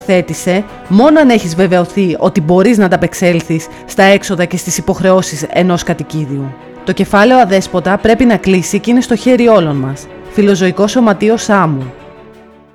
Θέτησε μόνο αν έχεις βεβαιωθεί ότι μπορείς να ανταπεξέλθεις στα έξοδα και στις υποχρεώσεις ενός κατοικίδιου. Το κεφάλαιο αδέσποτα πρέπει να κλείσει και είναι στο χέρι όλων μας. Φιλοζωικό Σωματείο Σάμου.